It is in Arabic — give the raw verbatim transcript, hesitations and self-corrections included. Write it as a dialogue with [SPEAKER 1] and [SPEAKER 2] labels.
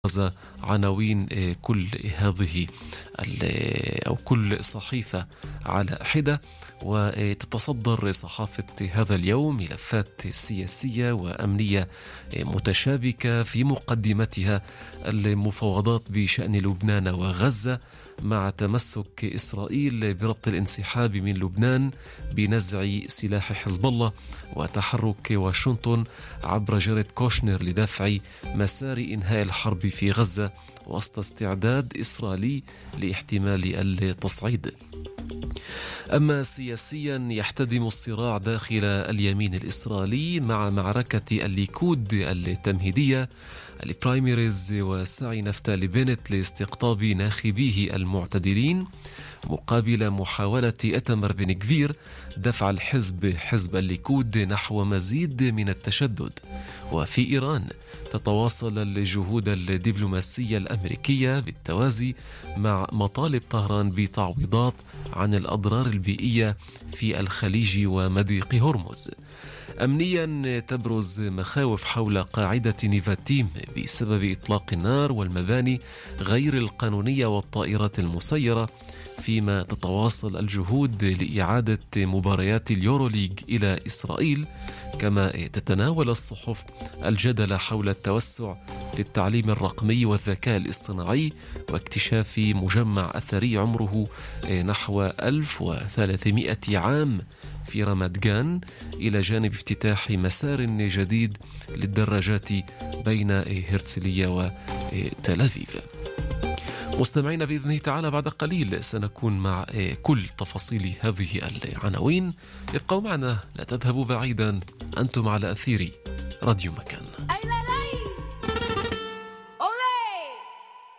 [SPEAKER 1] عناوين كل هذه أو كل صحيفة على حدة. وتتصدر صحافة هذا اليوم ملفات سياسية وأمنية متشابكة، في مقدمتها المفاوضات بشأن لبنان وغزة، مع تمسك إسرائيل بربط الانسحاب من لبنان بنزع سلاح حزب الله، وتحرك واشنطن عبر جاريد كوشنر لدفع مسار إنهاء الحرب في غزة وسط استعداد إسرائيلي لاحتمال التصعيد. أما سياسيا، يحتدم الصراع داخل اليمين الإسرائيلي مع معركة الليكود التمهيدية البرايميريز وسعي نفتالي بنت لاستقطاب ناخبيه المعتدلين، مقابل محاولة إتمر بن غفير دفع الحزب حزب الليكود نحو مزيد من التشدد. وفي إيران، تتواصل الجهود الدبلوماسية الأمريكية بالتوازي مع مطالب طهران بتعويضات عن الأضرار البيئية في الخليج ومضيق هرمز. أمنيا، تبرز مخاوف حول قاعدة نيفاتيم بسبب إطلاق النار والمباني غير القانونية والطائرات المسيرة، فيما تتواصل الجهود لإعادة مباريات اليوروليج إلى إسرائيل. كما تتناول الصحف الجدل حول التوسع في التعليم الرقمي والذكاء الاصطناعي واكتشاف مجمع أثري عمره نحو ألف وثلاثمائة عام في رمادغان، إلى جانب افتتاح مسار جديد للدراجات بين هرتزلية وتل أبيب. مستمعين، بإذن الله تعالى بعد قليل سنكون مع كل تفاصيل هذه العناوين. ابقوا معنا، لا تذهبوا بعيدا، أنتم على أثير راديو مكان.